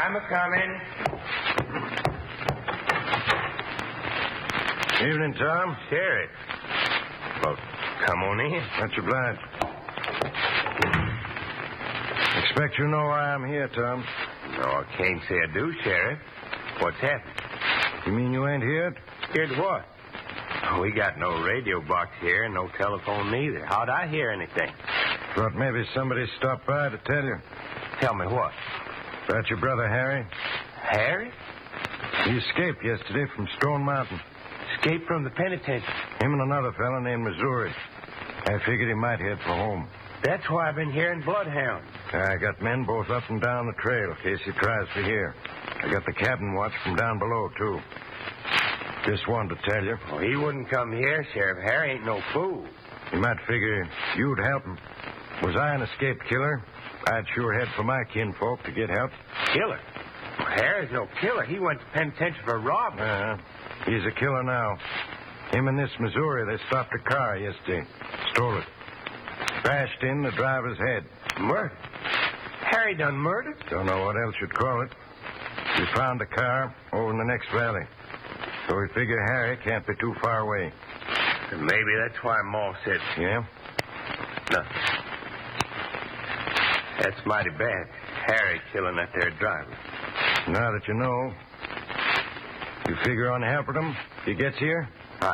I'm a-coming. Evening, Tom. Sheriff. Well, come on in. Much obliged. Expect you know why I'm here, Tom. No, I can't say I do, Sheriff. What's happened? You mean you ain't here? Here to what? We got no radio box here and no telephone neither. How'd I hear anything? Thought maybe somebody stopped by to tell you. Tell me what? About your brother, Harry. Harry? He escaped yesterday from Stone Mountain. Escaped from the penitentiary. Him and another fellow named Missouri. I figured he might head for home. That's why I've been hearing bloodhounds. I got men both up and down the trail in case he tries for here. I got the cabin watch from down below, too. Just wanted to tell you. Oh, he wouldn't come here, Sheriff. Harry ain't no fool. You might figure you'd help him. Was I an escaped killer? I'd sure head for my kinfolk to get help. Killer? Well, Harry's no killer. He went to penitentiary for robbery. He's a killer now. Him and this Missouri, they stopped a car yesterday. Stole it. Bashed in the driver's head. Murder? Harry done murder? Don't know what else you'd call it. We found the car over in the next valley. So we figure Harry can't be too far away. Maybe that's why Ma said... Yeah? Nothing. That's mighty bad. Harry killing that there driver. Now that you know, you figure on helping him if he gets here?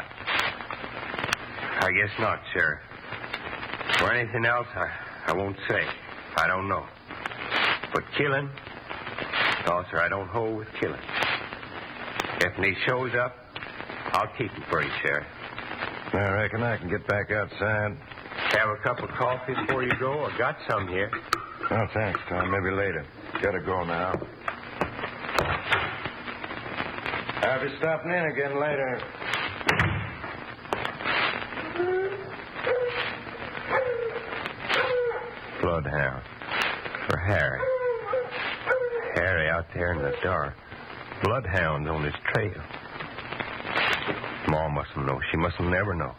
I guess not, Sheriff. For anything else, I won't say. I don't know. But killing? No, sir, I don't hold with killing. If he shows up, I'll keep him for you, Sheriff. I reckon I can get back outside. Have a cup of coffee before you go? I got some here. Oh, thanks, Tom. Maybe later. Gotta go now. I'll be stopping in again later. Bloodhound. For Harry. Harry out there in the dark. Bloodhounds on his trail. Ma mustn't know. She mustn't never know.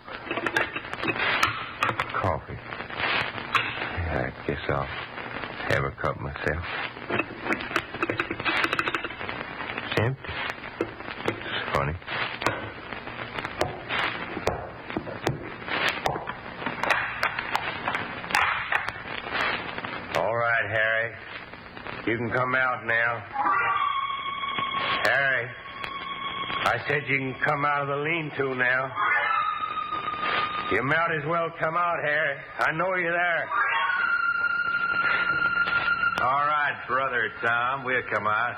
Coffee. Yeah, I guess I'll have a cup myself. It's empty. It's funny. All right, Harry. You can come out now. Harry, I said you can come out of the lean-to now. You might as well come out, Harry. I know you're there. All right, Brother Tom, we'll come out.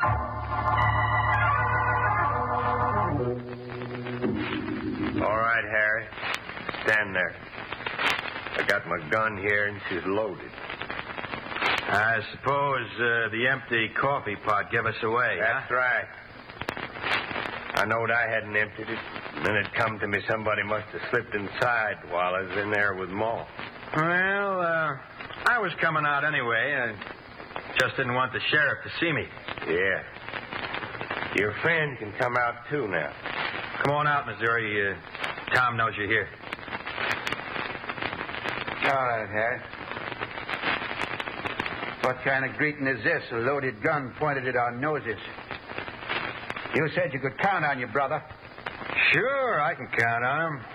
All right, Harry. Stand there. I got my gun here and she's loaded. I suppose the empty coffee pot gave us away, That's right. I knowed I hadn't emptied it. And then it come to me somebody must have slipped inside while I was in there with Ma. Well, I was coming out anyway. I just didn't want the sheriff to see me. Yeah. Your friend can come out, too, now. Come on out, Missouri. Tom knows you're here. All right, Harry. What kind of greeting is this? A loaded gun pointed at our noses. You said you could count on your brother. Sure, I can count on him.